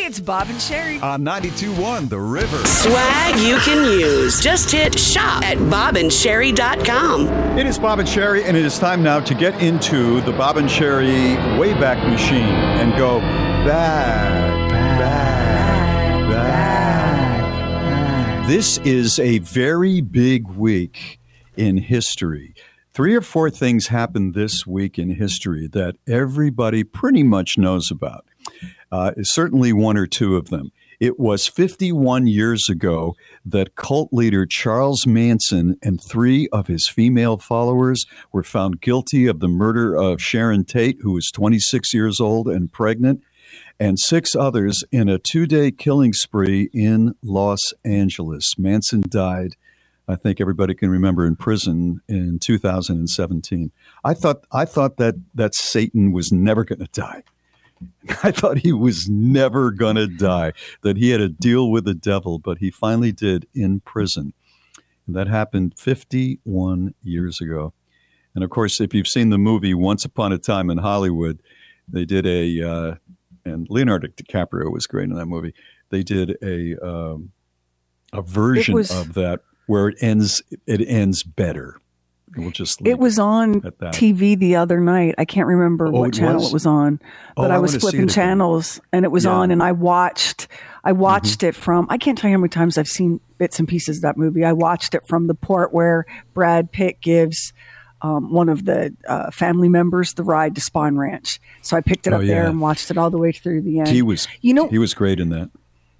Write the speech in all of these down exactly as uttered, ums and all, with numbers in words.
it's Bob and Sherry. On ninety-two point one The River. Swag you can use. Just hit shop at bob and sherry dot com. It is Bob and Sherry, and it is time now to get into the Bob and Sherry Wayback Machine and go back, back, back, back. This is a very big week in history. Three or four things happened this week in history that everybody pretty much knows about. Uh, certainly one or two of them. It was fifty-one years ago that cult leader Charles Manson and three of his female followers were found guilty of the murder of Sharon Tate, who was twenty-six years old and pregnant, and six others in a two-day killing spree in Los Angeles. Manson died, I think everybody can remember, in prison in two thousand seventeen. I thought I thought that, that Satan was never going to die. I thought he was never going to die, that he had a deal with the devil, but he finally did in prison. And that happened fifty-one years ago. And, of course, if you've seen the movie Once Upon a Time in Hollywood, they did a, uh, and Leonardo DiCaprio was great in that movie, they did a um, a version was, of that where it ends, it ends better. We'll just it was on T V the other night. I can't remember oh, what it channel was? it was on, but oh, I was I flipping channels and it was yeah. on, and I watched. I watched mm-hmm. it from. I can't tell you how many times I've seen bits and pieces of that movie. I watched it from the part where Brad Pitt gives um, one of the uh, family members the ride to Spawn Ranch. So I picked it up oh, yeah. there and watched it all the way through the end. He was, you know, he was great in that.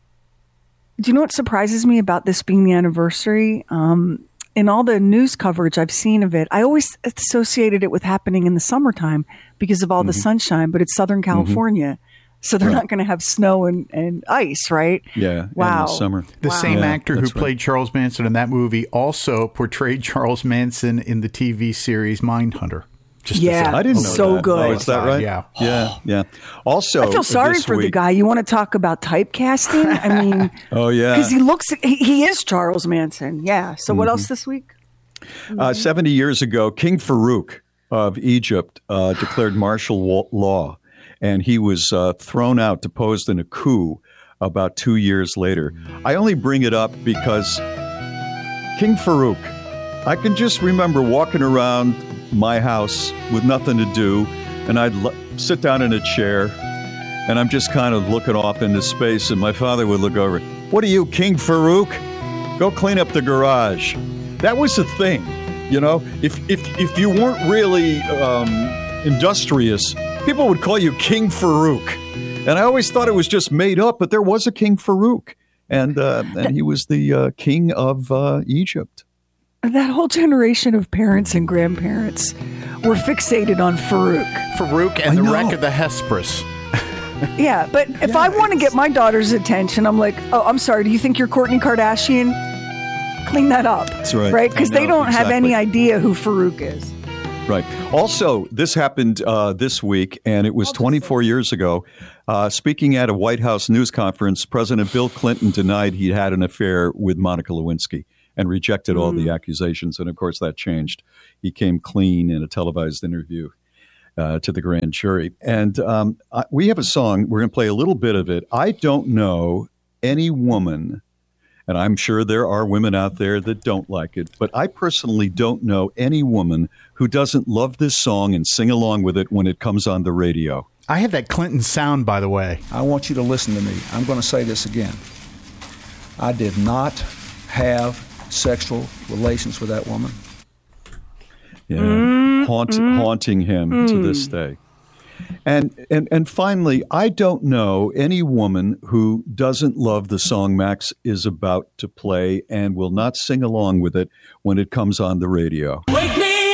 Do you know what surprises me about this being the anniversary? Um, In all the news coverage I've seen of it, I always associated it with happening in the summertime because of all mm-hmm. the sunshine, but it's Southern California. Mm-hmm. So they're right. not going to have snow and, and ice, right? Yeah. Wow. In the summer. The wow. same yeah, actor who right. played Charles Manson in that movie also portrayed Charles Manson in the T V series Mindhunter. Just yeah, I didn't know so that. good. Oh, is that right? Yeah. Yeah, yeah. Also, I feel sorry for week, the guy. You want to talk about typecasting? I mean, oh, yeah. Because he looks, he, he is Charles Manson. Yeah. So mm-hmm. what else this week? Uh, seventy years ago, King Farouk of Egypt uh, declared martial law, and he was uh, thrown out, deposed in a coup about two years later. I only bring it up because King Farouk, I can just remember walking around my house with nothing to do, and I'd l- sit down in a chair, and I'm just kind of looking off into space, and my father would look over, "What are you, King Farouk? Go clean up the garage." That was the thing, you know. If if if you weren't really um, industrious, people would call you King Farouk, and I always thought it was just made up. But there was a King Farouk, and uh, and he was the uh, king of uh, Egypt. That whole generation of parents and grandparents were fixated on Farouk, Farouk, and I the know. wreck of the Hesperus. Yeah, but if yeah, I want to get my daughter's attention, I'm like, oh, I'm sorry. Do you think you're Kourtney Kardashian? Clean that up. That's right. Right? Because they don't exactly. have any idea who Farouk is. Right. Also, this happened uh, this week, and it was twenty-four years ago. Uh, speaking at a White House news conference, President Bill Clinton denied he had an affair with Monica Lewinsky and rejected mm. all the accusations. And, of course, that changed. He came clean in a televised interview uh, to the grand jury. And um, I, we have a song. We're going to play a little bit of it. I don't know any woman, and I'm sure there are women out there that don't like it, but I personally don't know any woman who doesn't love this song and sing along with it when it comes on the radio. I have that Clinton sound, by the way. I want you to listen to me. I'm going to say this again. I did not have sexual relations with that woman. Yeah, mm, Haunt, mm, haunting him mm. to this day. And, and and finally, I don't know any woman who doesn't love the song Max is about to play and will not sing along with it when it comes on the radio. Wake me